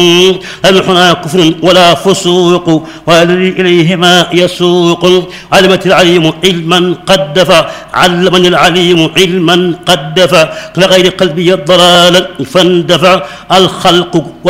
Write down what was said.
المحنى كفر ولا فسوق والذي إليهما يسوق. علمت العليم علما قد دفع علمني العليم علما قد دفع لغير قلبي ضلالا فاندفع الخلق